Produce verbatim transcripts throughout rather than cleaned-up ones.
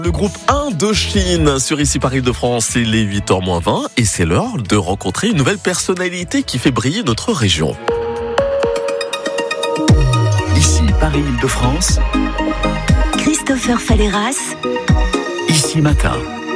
Le groupe Indochine sur Ici Paris de France, il est huit heures moins vingt et c'est l'heure de rencontrer une nouvelle personnalité qui fait briller notre région. Ici Paris de France, Christopher Falleras, Ici Matin.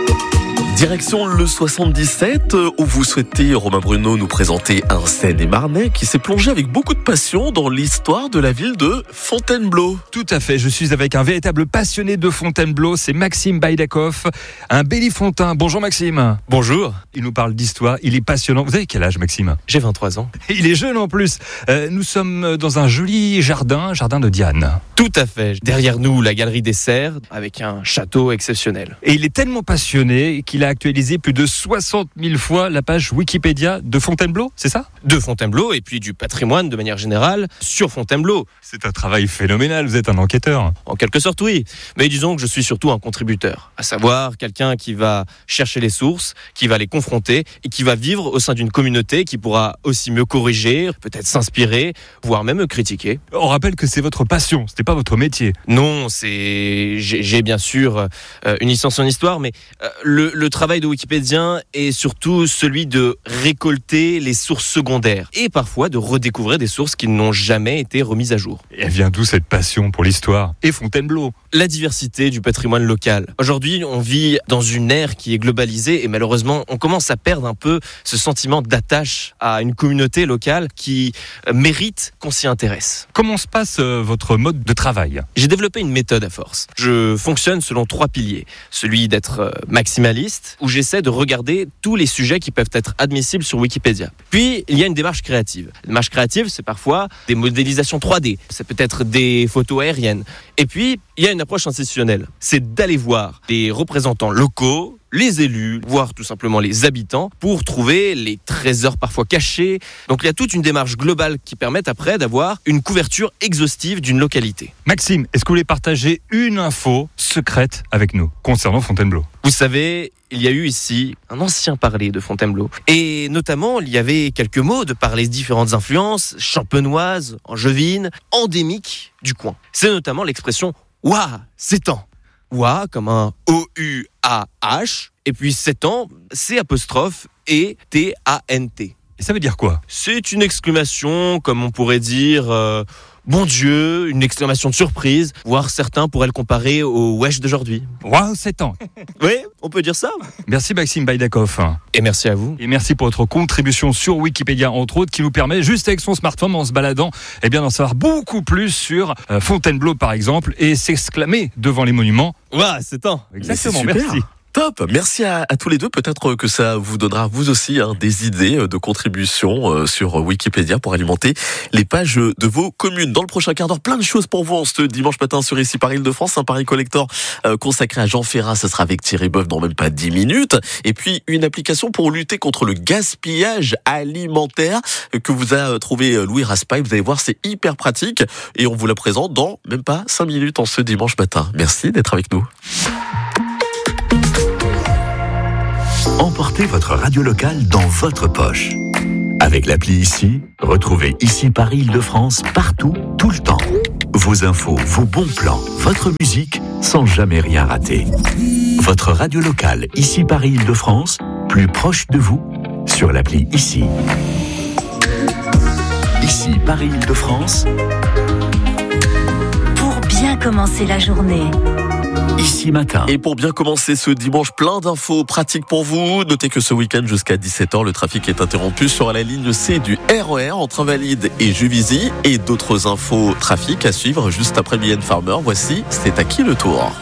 Direction le soixante-dix-sept où vous souhaitez, Romain Bruno, nous présenter un Seine-et-Marnais qui s'est plongé avec beaucoup de passion dans l'histoire de la ville de Fontainebleau. Tout à fait, je suis avec un véritable passionné de Fontainebleau, c'est Maxime Baïdakov, un Bélifontain. Bonjour Maxime. Bonjour. Il nous parle d'histoire, il est passionnant. Vous avez quel âge Maxime ? J'ai vingt-trois ans. Il est jeune en plus. Euh, nous sommes dans un joli jardin, jardin de Diane. Tout à fait. Derrière nous, la galerie des Serres, avec un château exceptionnel. Et il est tellement passionné qu'il a actualisé plus de soixante mille fois la page Wikipédia de Fontainebleau, c'est ça ? De Fontainebleau et puis du patrimoine de manière générale sur Fontainebleau. C'est un travail phénoménal, vous êtes un enquêteur. En quelque sorte, oui. Mais disons que je suis surtout un contributeur. À savoir, quelqu'un qui va chercher les sources, qui va les confronter et qui va vivre au sein d'une communauté qui pourra aussi me corriger, peut-être s'inspirer, voire même me critiquer. On rappelle que c'est votre passion, c'était pas votre métier. Non, c'est j'ai, j'ai bien sûr euh, une licence en histoire, mais euh, le, le travail de wikipédien est surtout celui de récolter les sources secondaires et parfois de redécouvrir des sources qui n'ont jamais été remises à jour. Et elle vient d'où cette passion pour l'histoire et Fontainebleau ? La diversité du patrimoine local. Aujourd'hui, on vit dans une ère qui est globalisée et malheureusement, on commence à perdre un peu ce sentiment d'attache à une communauté locale qui mérite qu'on s'y intéresse. Comment se passe euh, votre mode de travail ? J'ai développé une méthode à force. Je fonctionne selon trois piliers. Celui d'être maximaliste, où j'essaie de regarder tous les sujets qui peuvent être admissibles sur Wikipédia. Puis, il y a une démarche créative. La démarche créative, c'est parfois des modélisations trois D. C'est peut-être des photos aériennes. Et puis, il y a une approche institutionnelle. C'est d'aller voir les représentants locaux, les élus, voire tout simplement les habitants, pour trouver les trésors parfois cachés. Donc il y a toute une démarche globale qui permet après d'avoir une couverture exhaustive d'une localité. Maxime, est-ce que vous voulez partager une info secrète avec nous concernant Fontainebleau ? Vous savez, il y a eu ici un ancien parler de Fontainebleau. Et notamment, il y avait quelques mots de par les différentes influences champenoises, angevines, endémiques du coin. C'est notamment l'expression « Ouah, c'est temps ». Ouah comme un O U A H, et puis sept ans, C apostrophe et T A N T. Et ça veut dire quoi ? C'est une exclamation, comme on pourrait dire, euh, bon Dieu, une exclamation de surprise, voire certains pourraient le comparer au wesh d'aujourd'hui. Waouh, sept ans. Oui, on peut dire ça. Merci Maxime Baïdakov. Et merci à vous. Et merci pour votre contribution sur Wikipédia, entre autres, qui nous permet, juste avec son smartphone, en se baladant, eh bien, d'en savoir beaucoup plus sur euh, Fontainebleau, par exemple, et s'exclamer devant les monuments. Ouah, c'est temps. Exactement, Mais c'est merci. Top, merci à, à tous les deux. Peut-être que ça vous donnera vous aussi hein, des idées de contribution euh, sur Wikipédia pour alimenter les pages de vos communes. Dans le prochain quart d'heure, plein de choses pour vous en ce dimanche matin sur Ici Paris de France. Un Paris Collector euh, consacré à Jean Ferrat, ça sera avec Thierry Boeuf dans même pas dix minutes. Et puis une application pour lutter contre le gaspillage alimentaire que vous a trouvé Louis Raspail. Vous allez voir, c'est hyper pratique et on vous la présente dans même pas cinq minutes en ce dimanche matin. Merci d'être avec nous. Emportez votre radio locale dans votre poche. Avec l'appli Ici, retrouvez Ici Paris Île-de-France partout, tout le temps. Vos infos, vos bons plans, votre musique, sans jamais rien rater. Votre radio locale Ici Paris Île-de-France, plus proche de vous, sur l'appli Ici. Ici Paris Île-de-France. pour bien commencer la journée. Ici Matin. Et pour bien commencer ce dimanche, plein d'infos pratiques pour vous. Notez que ce week-end jusqu'à dix-sept heures, le trafic est interrompu sur la ligne C du R E R entre Invalides et Juvisy. Et d'autres infos trafic à suivre juste après Mylène Farmer. Voici, c'est à qui le tour ?